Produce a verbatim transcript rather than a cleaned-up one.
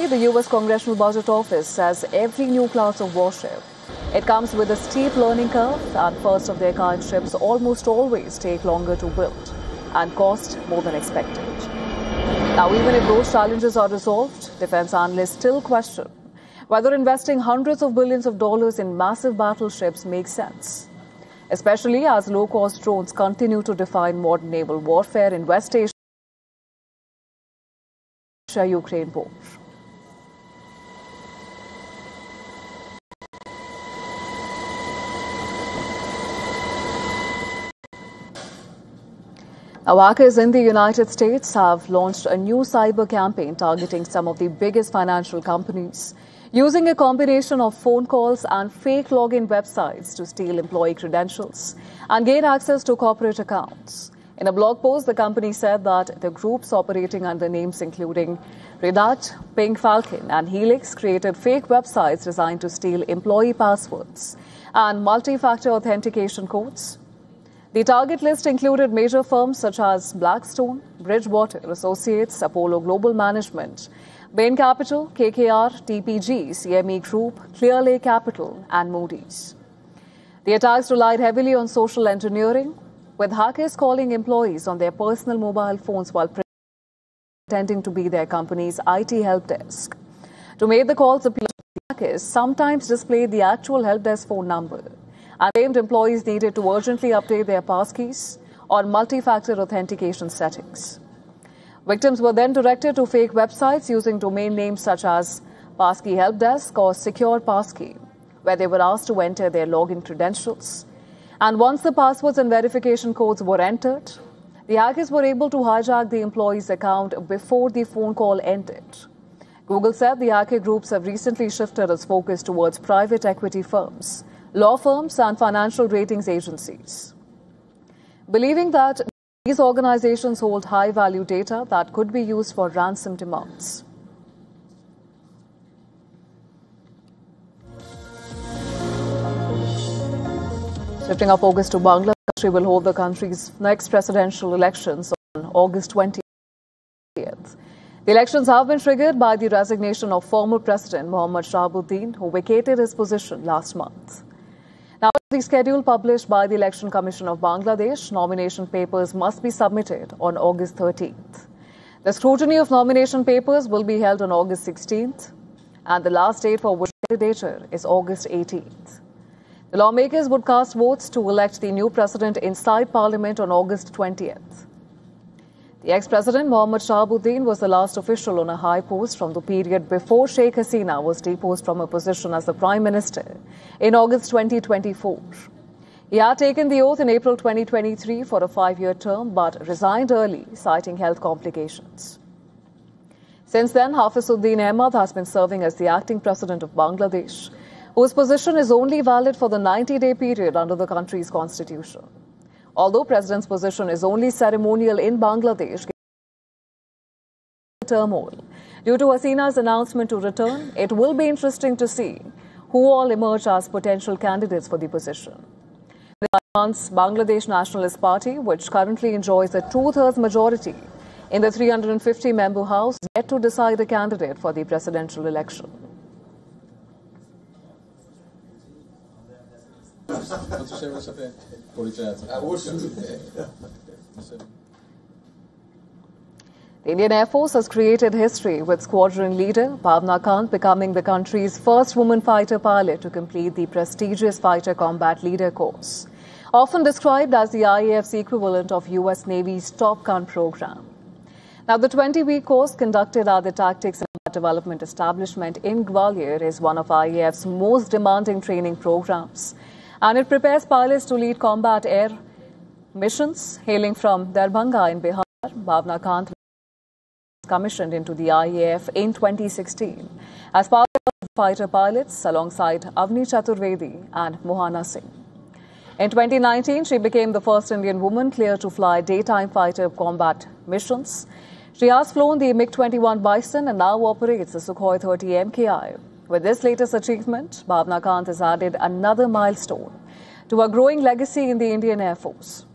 the U S Congressional Budget Office says every new class of warship, it comes with a steep learning curve, and first of their kind ships almost always take longer to build and cost more than expected. Now, even if those challenges are resolved, defense analysts still question whether investing hundreds of billions of dollars in massive battleships makes sense, especially as low-cost drones continue to define modern naval warfare in West Asia. Ukraine war. Now, hackers in the United States have launched a new cyber campaign targeting some of the biggest financial companies, using a combination of phone calls and fake login websites to steal employee credentials and gain access to corporate accounts. In a blog post, the company said that the groups operating under names including Red Hat, Pink Falcon, and Helix created fake websites designed to steal employee passwords and multi-factor authentication codes. The target list included major firms such as Blackstone, Bridgewater Associates, Apollo Global Management, Bain Capital, K K R, T P G, C M E Group, Clearlake Capital, and Moody's. The attacks relied heavily on social engineering, with hackers calling employees on their personal mobile phones while pretending to be their company's I T help desk. To make the calls appear, the hackers sometimes displayed the actual help desk phone number and claimed employees needed to urgently update their passkeys or multi-factor authentication settings. Victims were then directed to fake websites using domain names such as Passkey Help Desk or Secure Passkey, where they were asked to enter their login credentials. And once the passwords and verification codes were entered, the hackers were able to hijack the employee's account before the phone call ended. Google said the hacker groups have recently shifted its focus towards private equity firms, law firms, and financial ratings agencies, believing that these organizations hold high-value data that could be used for ransom demands. Shifting our focus to Bangladesh, the country will hold the country's next presidential elections on August twentieth. The elections have been triggered by the resignation of former President Mohammad Shahabuddin, who vacated his position last month. Now, the schedule published by the Election Commission of Bangladesh, nomination papers must be submitted on August thirteenth. The scrutiny of nomination papers will be held on August sixteenth, and the last date for candidature is August eighteenth. The lawmakers would cast votes to elect the new president inside Parliament on August twentieth. The ex-president Mohammad Shahabuddin was the last official on a high post from the period before Sheikh Hasina was deposed from her position as the Prime Minister in August twenty twenty-four. He had taken the oath in April twenty twenty-three for a five-year term but resigned early, citing health complications. Since then, Hafizuddin Ahmad has been serving as the acting president of Bangladesh, whose position is only valid for the ninety-day period under the country's constitution. Although president's position is only ceremonial in Bangladesh, turmoil due to Hasina's announcement to return, it will be interesting to see who all emerge as potential candidates for the position. The Bangladesh Nationalist Party, which currently enjoys a two-thirds majority in the three hundred fifty member House, is yet to decide a candidate for the presidential election. The Indian Air Force has created history with squadron leader Bhavna Kant becoming the country's first woman fighter pilot to complete the prestigious Fighter Combat Leader course, often described as the I A F's equivalent of U S Navy's Top Gun program. Now, the twenty-week course conducted at the Tactics and Development Establishment in Gwalior is one of I A F's most demanding training programs, and it prepares pilots to lead combat air missions. Hailing from Darbhanga in Bihar, Bhavna Kant was commissioned into the I A F in twenty sixteen as part of fighter pilots alongside Avni Chaturvedi and Mohana Singh. In twenty nineteen, she became the first Indian woman cleared to fly daytime fighter combat missions. She has flown the MiG twenty-one Bison and now operates the Sukhoi thirty M K I. With this latest achievement, Bhavna Kant has added another milestone to her growing legacy in the Indian Air Force.